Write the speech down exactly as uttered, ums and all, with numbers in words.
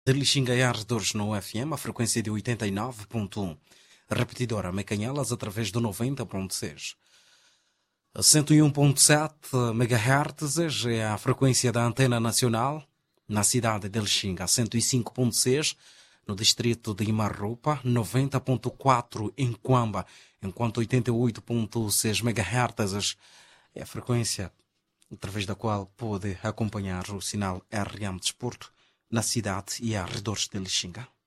De Lixinga e arredores no F M, a frequência de oitenta e nove ponto um. Repetidora Mecanhelas através do noventa ponto seis. cento e um ponto sete megahertz é a frequência da antena nacional na cidade de Lixinga. cento e cinco ponto seis no distrito de Imarrupa, noventa ponto quatro em Quamba, enquanto oitenta e oito ponto seis megahertz é a frequência através da qual pode acompanhar o sinal R M Desporto na cidade e arredores de Lixinga.